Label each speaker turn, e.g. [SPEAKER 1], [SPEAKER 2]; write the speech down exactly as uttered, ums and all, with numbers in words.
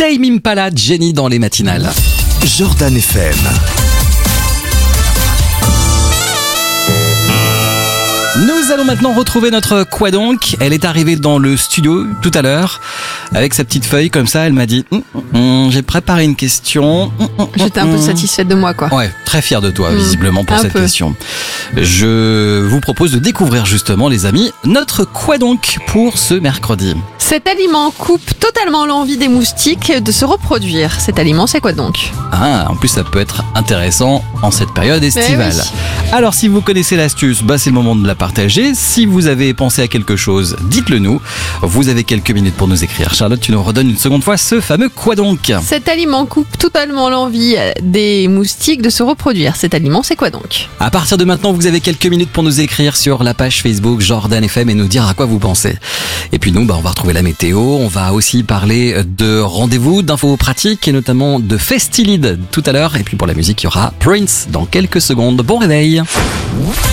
[SPEAKER 1] Tame Impala, Jenny dans les matinales.
[SPEAKER 2] Jordan F M.
[SPEAKER 1] Nous allons maintenant retrouver notre quoi donc. Elle est arrivée dans le studio tout à l'heure avec sa petite feuille comme ça. Elle m'a dit hm, hm, j'ai préparé une question. Hm, hm,
[SPEAKER 3] J'étais un peu satisfaite de moi, quoi.
[SPEAKER 1] Ouais, très fière de toi, visiblement, pour
[SPEAKER 3] un
[SPEAKER 1] cette
[SPEAKER 3] peu.
[SPEAKER 1] question. Je vous propose de découvrir justement, les amis, notre quoi donc pour ce mercredi.
[SPEAKER 3] Cet aliment coupe totalement l'envie des moustiques de se reproduire. Cet aliment, c'est quoi donc?
[SPEAKER 1] Ah, en plus, ça peut être intéressant en cette période estivale.
[SPEAKER 3] Eh oui.
[SPEAKER 1] Alors, si vous connaissez l'astuce, bah, c'est le moment de la partager. Si vous avez pensé à quelque chose, dites-le nous. Vous avez quelques minutes pour nous écrire. Charlotte, tu nous redonnes une seconde fois ce fameux quoi donc.
[SPEAKER 3] Cet aliment coupe totalement l'envie des moustiques de se reproduire. Cet aliment, c'est quoi donc?
[SPEAKER 1] À partir de maintenant, vous avez quelques minutes pour nous écrire sur la page Facebook Jordan F M et nous dire à quoi vous pensez. Et puis nous, bah, on va retrouver la météo. On va aussi parler de rendez-vous, d'infos pratiques et notamment de Festilid tout à l'heure. Et puis pour la musique, il y aura Prince dans quelques secondes. Bon réveil.